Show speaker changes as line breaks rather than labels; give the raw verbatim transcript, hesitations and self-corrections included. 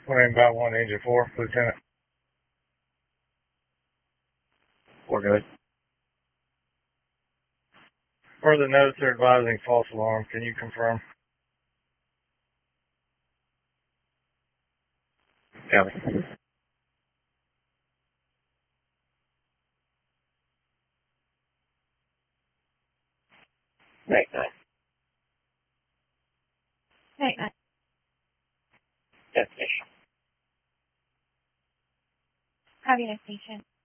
Wondering about one engine four, Lieutenant.
We're good.
Further notes are advising false alarm. Can you confirm?
Copy. Night nine.
Night nine.
Destination.
Copy, destination.